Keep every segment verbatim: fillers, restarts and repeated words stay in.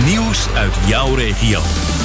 Nieuws uit jouw regio.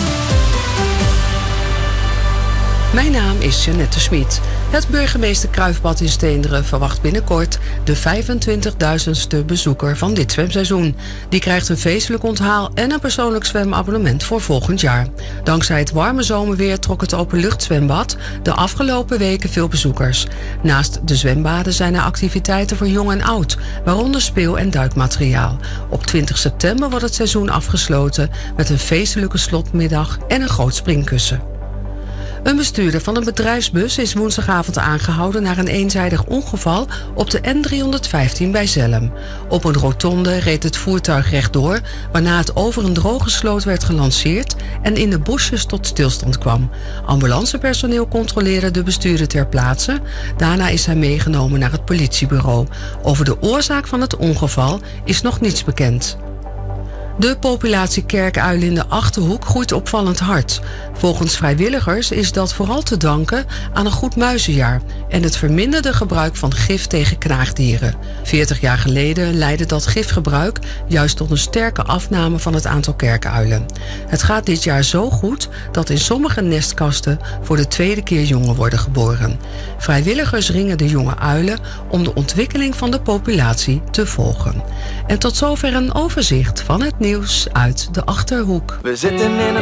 Mijn naam is Jeannette Smit. Het burgemeester Kruifbad in Steenderen verwacht binnenkort de vijfentwintigduizendste bezoeker van dit zwemseizoen. Die krijgt een feestelijk onthaal en een persoonlijk zwemabonnement voor volgend jaar. Dankzij het warme zomerweer trok het openluchtzwembad de afgelopen weken veel bezoekers. Naast de zwembaden zijn er activiteiten voor jong en oud, waaronder speel- en duikmateriaal. Op twintig september wordt het seizoen afgesloten met een feestelijke slotmiddag en een groot springkussen. Een bestuurder van een bedrijfsbus is woensdagavond aangehouden naar een eenzijdig ongeval op de N driehonderdvijftien bij Zelhem. Op een rotonde reed het voertuig rechtdoor, waarna het over een droge sloot werd gelanceerd en in de bosjes tot stilstand kwam. Ambulancepersoneel controleerde de bestuurder ter plaatse. Daarna is hij meegenomen naar het politiebureau. Over de oorzaak van het ongeval is nog niets bekend. De populatie kerkuilen in de Achterhoek groeit opvallend hard. Volgens vrijwilligers is dat vooral te danken aan een goed muizenjaar en het verminderde gebruik van gif tegen knaagdieren. veertig jaar geleden leidde dat gifgebruik juist tot een sterke afname van het aantal kerkuilen. Het gaat dit jaar zo goed dat in sommige nestkasten voor de tweede keer jongen worden geboren. Vrijwilligers ringen de jonge uilen om de ontwikkeling van de populatie te volgen. En tot zover een overzicht van het nieuws uit de Achterhoek. We zitten in een